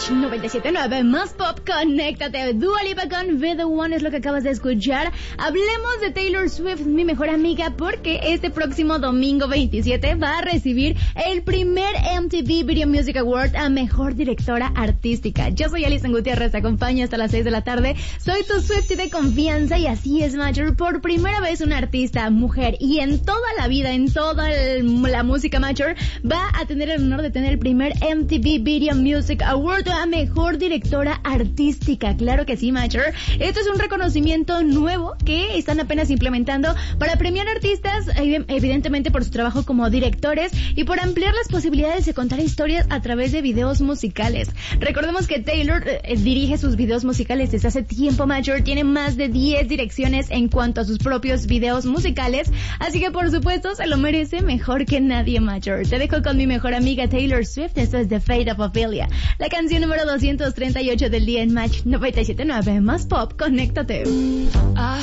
Match 97.9, más pop, conéctate. Dua Lipa con Be The One es lo que acabas de escuchar. Hablemos de Taylor Swift, mi mejor amiga, porque este próximo domingo 27 va a recibir el primer MTV Video Music Award a Mejor Directora Artística. Yo soy Alison Gutiérrez, te acompaño hasta las 6 de la tarde. Soy tu Swiftie de confianza y así es, Major. Por primera vez una artista mujer y en toda la vida, en toda la música, Major, va a tener el honor de tener el primer MTV Video Music Award a Mejor Directora Artística. Claro que sí, Major. Esto es un reconocimiento nuevo que están apenas implementando para premiar artistas, evidentemente por su trabajo como directores y por ampliar las posibilidades de contar historias a través de videos musicales. Recordemos que Taylor dirige sus videos musicales desde hace tiempo, Major. Tiene más de 10 direcciones en cuanto a sus propios videos musicales, así que por supuesto se lo merece mejor que nadie, Major. Te dejo con mi mejor amiga Taylor Swift. Esto es The Fate of Ophelia, la canción número 238 del día en Match 97.9, más pop, conéctate.